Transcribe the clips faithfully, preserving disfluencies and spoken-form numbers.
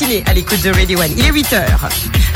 matinée à l'écoute de Radio One. Il est huit heures.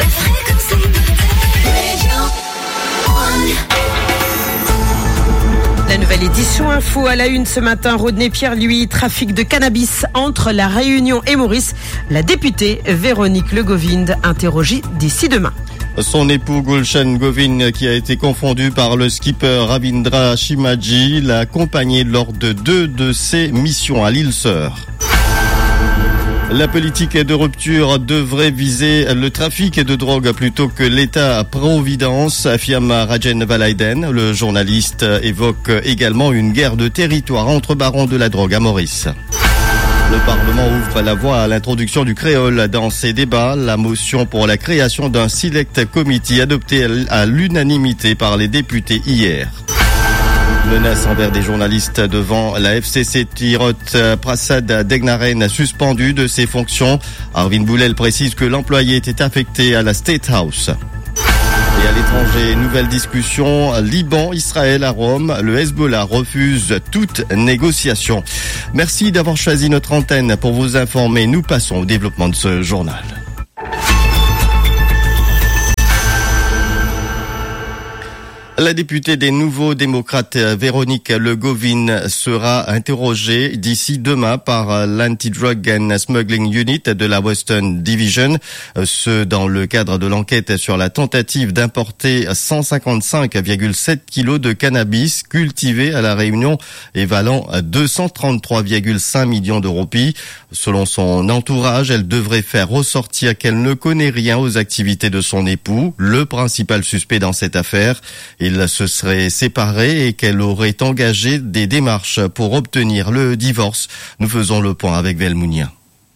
La nouvelle édition Info à la une ce matin. Rodney Pierre-Louis, trafic de cannabis entre La Réunion et Maurice. La députée Véronique Legovind interrogée d'ici demain. Son époux Gulshan Govind, qui a été confondu par le skipper Ravindra Shimaji, l'a accompagné lors de deux de ses missions à l'île Sœur. La politique de rupture devrait viser le trafic de drogue plutôt que l'État-providence, affirme Rajen Valaiden. Le journaliste évoque également une guerre de territoire entre barons de la drogue à Maurice. Le Parlement ouvre la voie à l'introduction du créole dans ces débats. La motion pour la création d'un select committee adoptée à l'unanimité par les députés hier. Menace envers des journalistes devant la F C C Tirot. Prasad Degnaren suspendu de ses fonctions. Arvin Boulel précise que l'employé était affecté à la State House. Et à l'étranger, nouvelle discussion, Liban, Israël à Rome. Le Hezbollah refuse toute négociation. Merci d'avoir choisi notre antenne pour vous informer. Nous passons au développement de ce journal. La députée des Nouveaux Démocrates, Véronique Legovind, sera interrogée d'ici demain par l'Anti-Drug and Smuggling Unit de la Western Division. Ce, dans le cadre de l'enquête sur la tentative d'importer cent cinquante-cinq virgule sept kilos de cannabis cultivé à La Réunion et valant deux cent trente-trois virgule cinq millions de roupies. Selon son entourage, elle devrait faire ressortir qu'elle ne connaît rien aux activités de son époux, le principal suspect dans cette affaire. Il se serait séparé et qu'elle aurait engagé des démarches pour obtenir le divorce. Nous faisons le point avec Velmounia.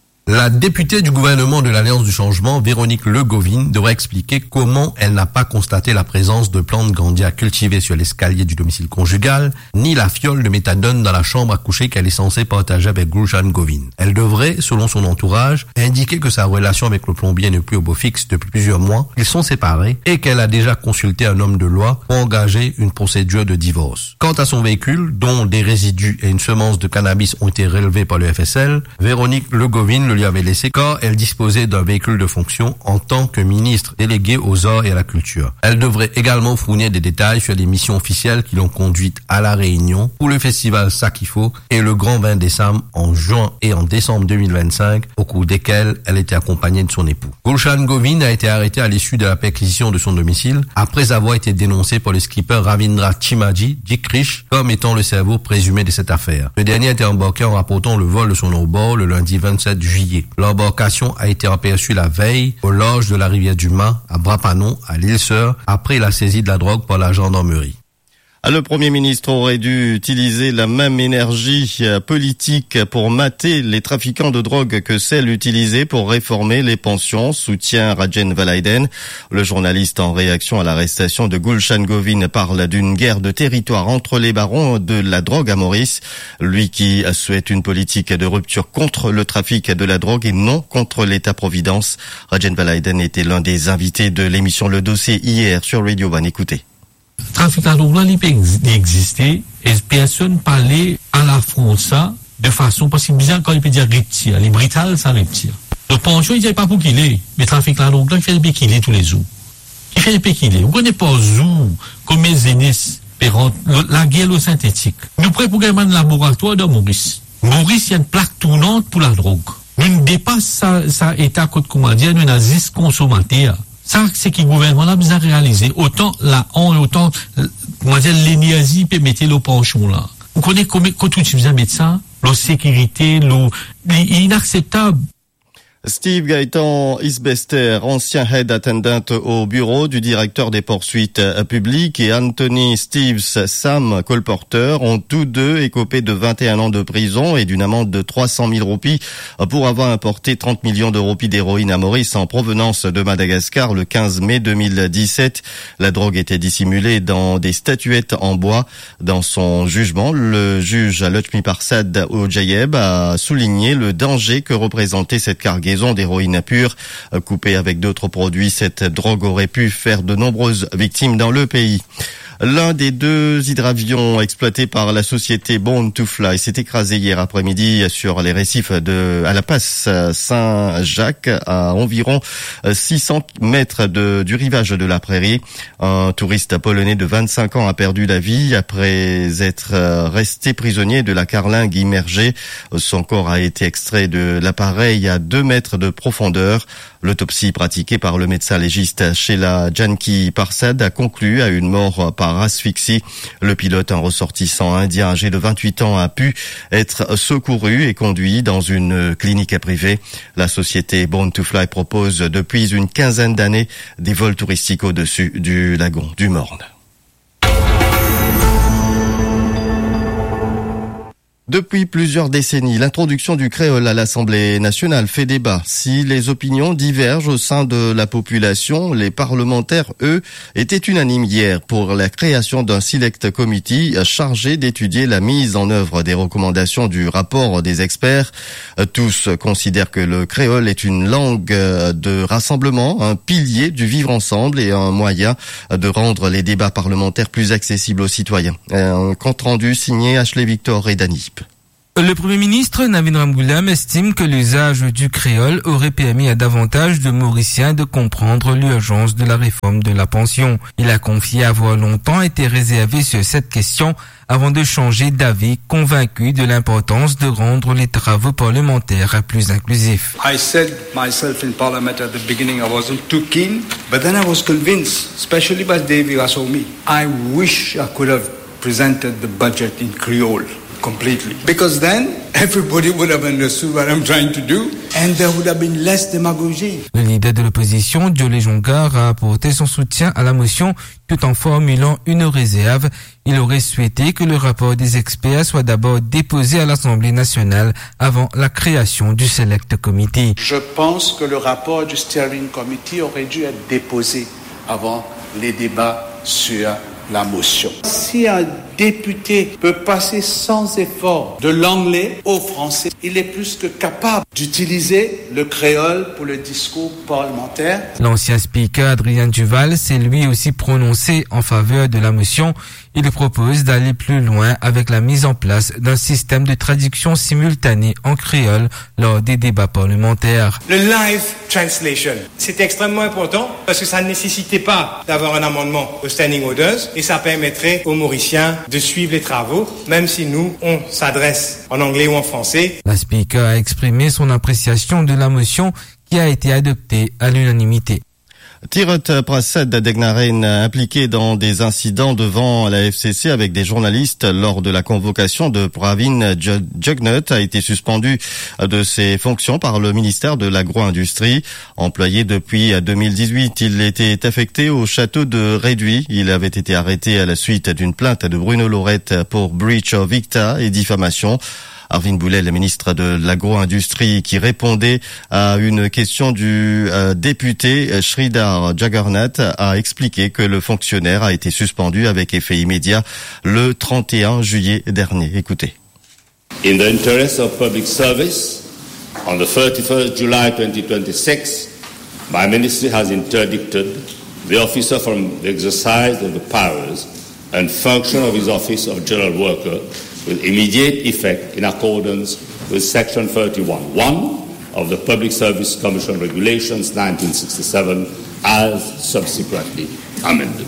La députée du gouvernement de l'Alliance du Changement, Véronique Legovind, devrait expliquer comment elle n'a pas constaté la présence de plantes grandières cultivées sur l'escalier du domicile conjugal, ni la fiole de méthadone dans la chambre à coucher qu'elle est censée partager avec Gulshan Govind. Elle devrait, selon son entourage, indiquer que sa relation avec le plombier n'est plus au beau fixe depuis plusieurs mois, qu'ils sont séparés et qu'elle a déjà consulté un homme de loi pour engager une procédure de divorce. Quant à son véhicule, dont des résidus et une semence de cannabis ont été relevés par le F S L, Véronique Legovind le lui avait laissé car elle disposait d'un véhicule de fonction en tant que ministre déléguée aux arts et à la culture. Elle devrait également fournir des détails sur les missions officielles qui l'ont conduite à La Réunion pour le festival Sakifo et le Grand Vin des Sam en juin et en décembre deux mille vingt-cinq, au cours desquels elle était accompagnée de son époux. Gulshan Govind a été arrêté à l'issue de la perquisition de son domicile après avoir été dénoncé par le skipper Ravindra Shimaji, dit Krish, comme étant le cerveau présumé de cette affaire. Le dernier a été embarqué en rapportant le vol de son rebord le lundi vingt-sept juillet. L'embarcation a été aperçue la veille au large de la rivière du Mât, à Brapanon, à l'île Sœur, après la saisie de la drogue par la gendarmerie. Le Premier ministre aurait dû utiliser la même énergie politique pour mater les trafiquants de drogue que celle utilisée pour réformer les pensions, soutient Rajen Valaiden. Le journaliste, en réaction à l'arrestation de Gulshan Govind, parle d'une guerre de territoire entre les barons de la drogue à Maurice. Lui qui souhaite une politique de rupture contre le trafic de la drogue et non contre l'État-providence. Rajen Valaiden était l'un des invités de l'émission Le Dossier hier sur Radio One. Écoutez. Trafic de drogue là, il peut exister et personne parlait à la France de façon parce que bizarre quand il peut dire retire, les britales ça retire. Le pension il dit pas pour qu'il est, mais trafic de drogue là il fait le qu'il est tous les jours. Il fait le qu'il est. Vous connaissez pas où comme les aînés la guerre au synthétique. Nous prêts pour gagner un laboratoire de Maurice. Maurice il y a une plaque tournante pour la drogue. Nous ne dépasse ça ça état code comment dire nous nazis consommateurs. Ça, c'est que le gouvernement a besoin de réaliser. Autant la honte, autant, comment dire, l'énergie peut mettre le penchant là. Vous connaissez comment, quand tu utilises un médecin, la sécurité, le, l'inacceptable. Steve Gaëtan Isbester, ancien head attendant au bureau du directeur des poursuites publiques, et Anthony Steves Sam Colporter ont tous deux écopé de vingt et un ans de prison et d'une amende de trois cent mille roupies pour avoir importé trente millions de roupies d'héroïne à Maurice en provenance de Madagascar le quinze mai deux mille dix-sept. La drogue était dissimulée dans des statuettes en bois. Dans son jugement, le juge Lakshmi Prasad Ojayeb a souligné le danger que représentait cette cargaison d'héroïne pure. Coupée avec d'autres produits, cette drogue aurait pu faire de nombreuses victimes dans le pays. L'un des deux hydravions exploités par la société Born to Fly s'est écrasé hier après-midi sur les récifs de, à la passe Saint-Jacques, à environ six cents mètres de, du rivage de la Prairie. Un touriste polonais de vingt-cinq ans a perdu la vie après être resté prisonnier de la carlingue immergée. Son corps a été extrait de l'appareil à deux mètres de profondeur. L'autopsie pratiquée par le médecin légiste Sheila Janki Parsad a conclu à une mort par asphyxie. Le pilote, un ressortissant indien âgé de vingt-huit ans, a pu être secouru et conduit dans une clinique privée. La société Born to Fly propose depuis une quinzaine d'années des vols touristiques au-dessus du lagon du Morne. Depuis plusieurs décennies, l'introduction du créole à l'Assemblée nationale fait débat. Si les opinions divergent au sein de la population, les parlementaires, eux, étaient unanimes hier pour la création d'un select committee chargé d'étudier la mise en œuvre des recommandations du rapport des experts. Tous considèrent que le créole est une langue de rassemblement, un pilier du vivre ensemble et un moyen de rendre les débats parlementaires plus accessibles aux citoyens. Un compte rendu signé Ashley Victor et Dani. Le Premier ministre Navin Ramgoolam estime que l'usage du créole aurait permis à davantage de Mauriciens de comprendre l'urgence de la réforme de la pension. Il a confié avoir longtemps été réservé sur cette question avant de changer d'avis, convaincu de l'importance de rendre les travaux parlementaires plus inclusifs. I said myself in Parliament at the beginning I wasn't too keen, but then I was convinced, especially by David Rasomi. I wish I could have presented the budget in Creole. Completely. Because then everybody would have understood what I'm trying to do and there would have been less demagogy. Le leader de l'opposition, Diolé Jongar, a apporté son soutien à la motion tout en formulant une réserve. Il aurait souhaité que le rapport des experts soit d'abord déposé à l'Assemblée nationale avant la création du Select Committee. Je pense que le rapport du Steering Committee aurait dû être déposé avant les débats sur la motion. Si un député peut passer sans effort de l'anglais au français, il est plus que capable d'utiliser le créole pour le discours parlementaire. L'ancien speaker Adrien Duval s'est lui aussi prononcé en faveur de la motion. Il propose d'aller plus loin avec la mise en place d'un système de traduction simultanée en créole lors des débats parlementaires. Le live translation, c'est extrêmement important parce que ça ne nécessitait pas d'avoir un amendement au standing orders et ça permettrait aux Mauriciens de suivre les travaux, même si nous, on s'adresse en anglais ou en français. La speaker a exprimé son appréciation de la motion qui a été adoptée à l'unanimité. Tirot Prasad Degnaren, impliqué dans des incidents devant la F C C avec des journalistes lors de la convocation de Pravin Jugnut, a été suspendu de ses fonctions par le ministère de l'Agro-Industrie. Employé depuis deux mille dix-huit, il était affecté au château de Réduit. Il avait été arrêté à la suite d'une plainte de Bruno Lorette pour breach of dicta et diffamation. Arvind Boulay, le ministre de l'Agro-Industrie, qui répondait à une question du euh, député Sridhar Jagannath, a expliqué que le fonctionnaire a été suspendu avec effet immédiat le trente et un juillet dernier. Écoutez. In the interest of public service, on the thirty-first July twenty twenty-six, my ministry has interdicted the officer from the exercise of the powers and function of his office of general worker with immediate effect in accordance with Section thirty-one one of the Public Service Commission Regulations nineteen sixty-seven as subsequently amended.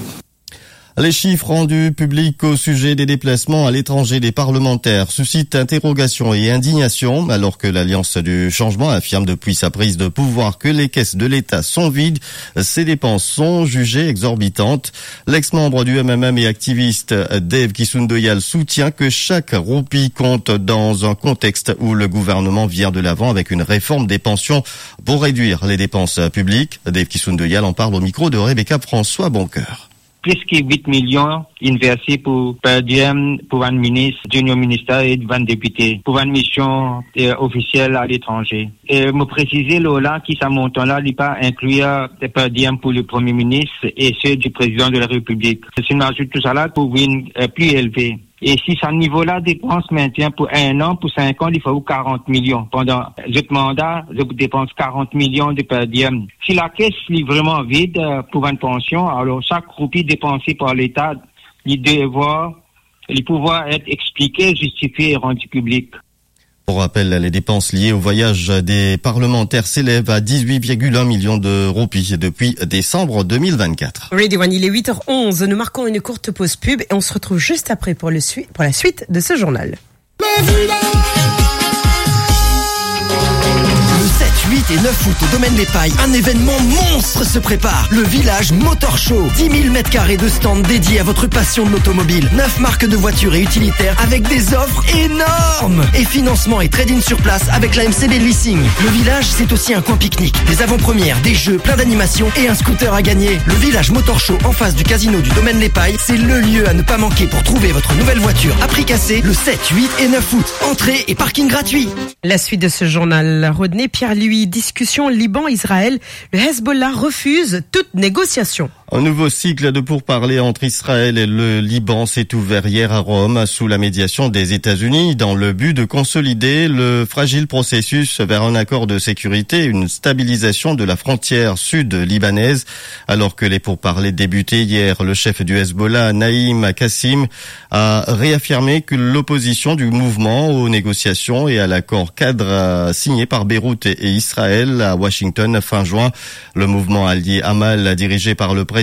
Les chiffres rendus publics au sujet des déplacements à l'étranger des parlementaires suscitent interrogations et indignation, alors que l'Alliance du Changement affirme depuis sa prise de pouvoir que les caisses de l'État sont vides. Ces dépenses sont jugées exorbitantes. L'ex-membre du M M M et activiste Dave Kisundoyal soutient que chaque roupie compte dans un contexte où le gouvernement vient de l'avant avec une réforme des pensions pour réduire les dépenses publiques. Dave Kisundoyal en parle au micro de Rebecca François Boncoeur. Plus que huit millions investis pour per diem, pour un ministre, junior ministère et vingt députés, pour une mission euh, officielle à l'étranger. Et me préciser, là, qui ça montant-là, il pas inclure des per diem pour le premier ministre et ceux du président de la République. C'est une ajoute tout ça là pour une euh, plus élevé. Et si ce niveau-là dépense maintient pour un an, pour cinq ans, il faut quarante millions. Pendant ce mandat, je dépense quarante millions de per diem. Si la caisse est vraiment vide pour une pension, alors chaque roupie dépensée par l'État, il devoir, il pouvoir être expliqué, justifié et rendu public. Pour rappel, les dépenses liées au voyage des parlementaires s'élèvent à dix-huit virgule un millions de roupies depuis décembre deux mille vingt-quatre. Radio One, il est huit heures onze. Nous marquons une courte pause pub et on se retrouve juste après pour, le su- pour la suite de ce journal. sept, huit et neuf août au Domaine Les Pailles, un événement monstre se prépare. Le Village Motor Show. dix mille mètres carrés de stands dédiés à votre passion de l'automobile. neuf marques de voitures et utilitaires avec des offres énormes. Et financement et trading sur place avec la M C B Leasing. Le Village, c'est aussi un coin pique-nique. Des avant-premières, des jeux, plein d'animations et un scooter à gagner. Le Village Motor Show en face du casino du Domaine Les Pailles, c'est le lieu à ne pas manquer pour trouver votre nouvelle voiture à prix cassé le sept, huit et neuf août. Entrée et parking gratuit. La suite de ce journal, Rodney Pierre-Louis, discussion Liban-Israël. Le Hezbollah refuse toute négociation. Un nouveau cycle de pourparlers entre Israël et le Liban s'est ouvert hier à Rome sous la médiation des États-Unis dans le but de consolider le fragile processus vers un accord de sécurité et une stabilisation de la frontière sud-libanaise. Alors que les pourparlers débutaient hier, le chef du Hezbollah, Naïm Kassim, a réaffirmé que l'opposition du mouvement aux négociations et à l'accord cadre signé par Beyrouth et Israël à Washington fin juin. Le mouvement allié Amal, dirigé par le président